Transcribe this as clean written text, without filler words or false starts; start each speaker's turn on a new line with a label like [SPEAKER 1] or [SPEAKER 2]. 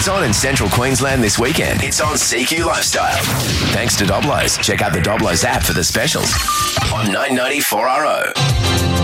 [SPEAKER 1] goes on in central Queensland this weekend? It's on CQ Lifestyle. Thanks to Doblos. Check out the Doblos app for the specials on 990 4RO.